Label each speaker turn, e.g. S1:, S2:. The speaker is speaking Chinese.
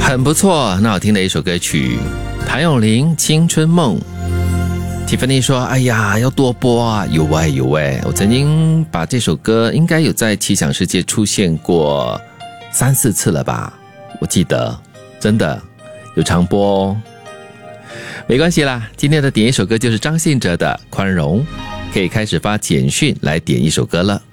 S1: 很不错，很好听的一首歌曲，谭咏麟《青春梦》。Tiffany 说：“哎呀，要多播啊！有欸，我曾经把这首歌应该有在奇想世界出现过3-4次了吧？我记得，真的有常播哦。没关系啦，今天的点一首歌就是张信哲的《宽容》，可以开始发简讯来点一首歌了。”